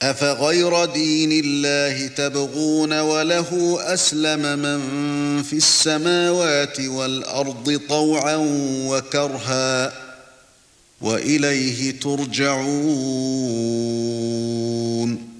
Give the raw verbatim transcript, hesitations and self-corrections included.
أفغير دين الله تبغون وله أسلم من في السماوات والأرض طوعا وكرها وإليه ترجعون